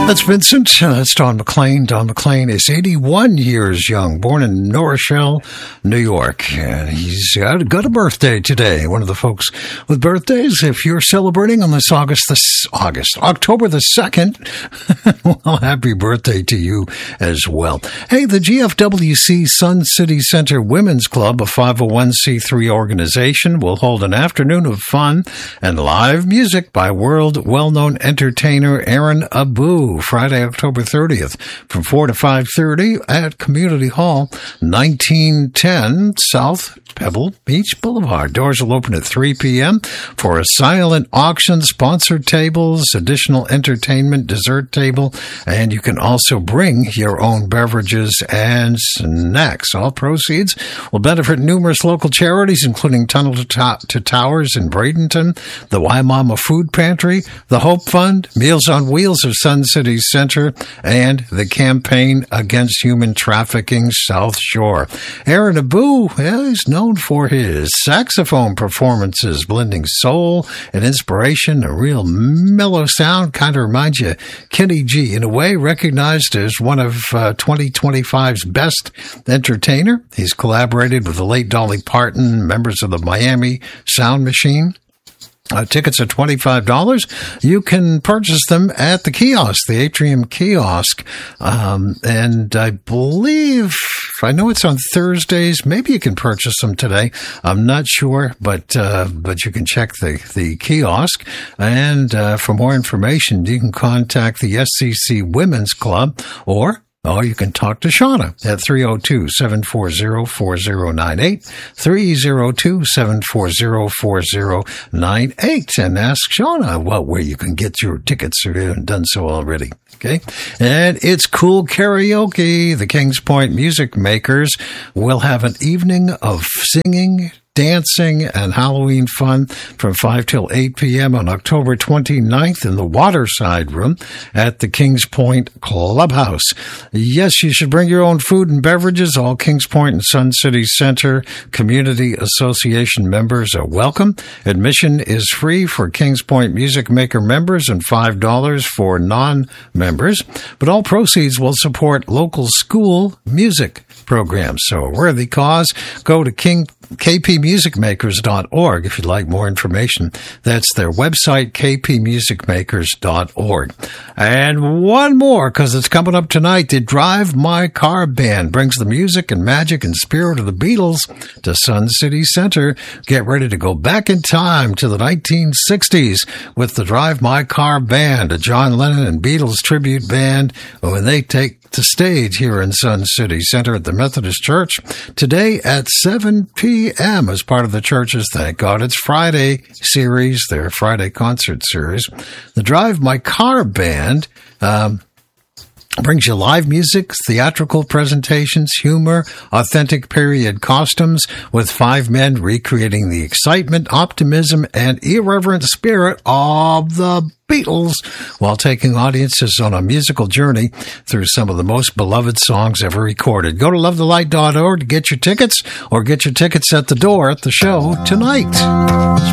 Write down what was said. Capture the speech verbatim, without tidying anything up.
That's Vincent. Uh, that's Don McLean. Don McLean is eighty-one years young, born in New Rochelle, New York. And he's got, got a birthday today. One of the folks with birthdays. If you're celebrating on this August, this August, October the second, well, happy birthday to you as well. Hey, the G F W C Sun City Center Women's Club, a five oh one c three organization, will hold an afternoon of fun and live music by world well-known entertainer Aaron Abu. Friday, October thirtieth, from four to five thirty at Community Hall, nineteen ten South Pebble Beach Boulevard. Doors will open at three p.m. for a silent auction, sponsored tables, additional entertainment, dessert table, and you can also bring your own beverages and snacks. All proceeds will benefit numerous local charities, including Tunnel to, to-, to Towers in Bradenton, the Waimama Food Pantry, the Hope Fund, Meals on Wheels of Sun City Center, and the Campaign Against Human Trafficking South Shore. Aaron Abu well, is known for his saxophone performances, blending soul and inspiration, a real mellow sound, kind of reminds you Kenny G. In a way, recognized as one of uh, twenty twenty-five's best entertainer. He's collaborated with the late Dolly Parton, members of the Miami Sound Machine. Uh, tickets are twenty-five dollars. You can purchase them at the kiosk, the Atrium Kiosk. Um, and I believe, I know it's on Thursdays. Maybe you can purchase them today. I'm not sure, but, uh, but you can check the, the kiosk. And, uh, for more information, you can contact the S C C Women's Club or Or you can talk to Shauna at three oh two, seven four zero, four zero nine eight, three oh two, seven four zero, four zero nine eight, and ask Shauna well, where you can get your tickets if you haven't done so already. Okay. And it's Cool Karaoke. The Kings Point Music Makers will have an evening of singing, dancing, and Halloween fun from five till eight p.m. on October twenty-ninth in the Waterside Room at the Kings Point Clubhouse. Yes, you should bring your own food and beverages. All Kings Point and Sun City Center Community Association members are welcome. Admission is free for Kings Point Music Maker members and five dollars for non-members. But all proceeds will support local school music programs. So a worthy cause. Go to King k p music makers dot org if you'd like more information. That's their website, k p music makers dot org. And one more, because it's coming up tonight. The Drive My Car Band brings the music and magic and spirit of the Beatles to Sun City Center. Get ready to go back in time to the nineteen sixties with the Drive My Car Band, a John Lennon and Beatles tribute band, when they take the stage here in Sun City Center at the Methodist Church today at seven p.m. as part of the church's Thank God It's Friday series, their Friday concert series. The Drive My Car Band um, brings you live music, theatrical presentations, humor, authentic period costumes, with five men recreating the excitement, optimism, and irreverent spirit of the Beatles while taking audiences on a musical journey through some of the most beloved songs ever recorded. Go to love the light dot org to get your tickets, or get your tickets at the door at the show tonight.